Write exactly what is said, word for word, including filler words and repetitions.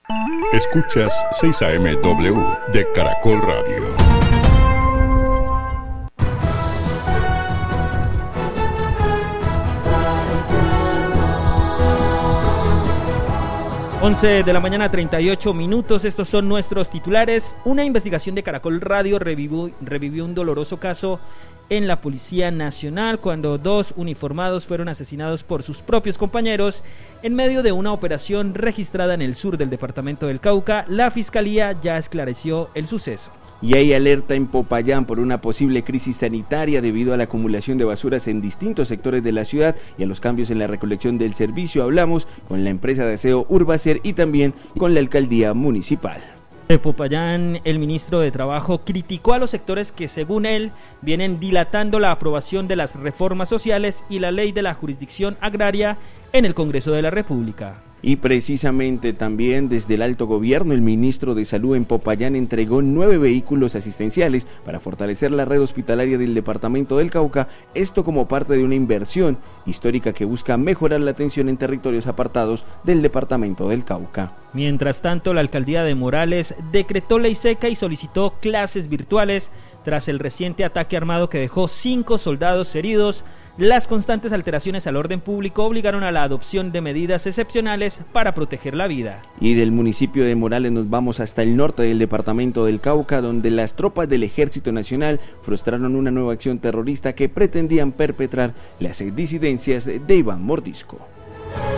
Escuchas seis A M W de Caracol Radio. once de la mañana, treinta y ocho minutos. Estos son nuestros titulares. Una investigación de Caracol Radio revivió, revivió un doloroso caso en la Policía Nacional cuando dos uniformados fueron asesinados por sus propios compañeros en medio de una operación registrada en el sur del departamento del Cauca. La Fiscalía ya esclareció el suceso. Y hay alerta en Popayán por una posible crisis sanitaria debido a la acumulación de basuras en distintos sectores de la ciudad y a los cambios en la recolección del servicio. Hablamos con la empresa de aseo Urbacer y también con la alcaldía municipal. De Popayán, el ministro de Trabajo criticó a los sectores que, según él, vienen dilatando la aprobación de las reformas sociales y la ley de la jurisdicción agraria en el Congreso de la República. Y precisamente también desde el alto gobierno, el ministro de Salud en Popayán entregó nueve vehículos asistenciales para fortalecer la red hospitalaria del departamento del Cauca, esto como parte de una inversión histórica que busca mejorar la atención en territorios apartados del departamento del Cauca. Mientras tanto, la alcaldía de Morales decretó ley seca y solicitó clases virtuales tras el reciente ataque armado que dejó cinco soldados heridos. Las constantes alteraciones al orden público obligaron a la adopción de medidas excepcionales para proteger la vida. Y del municipio de Morales nos vamos hasta el norte del departamento del Cauca, donde las tropas del Ejército Nacional frustraron una nueva acción terrorista que pretendían perpetrar las disidencias de Iván Mordisco.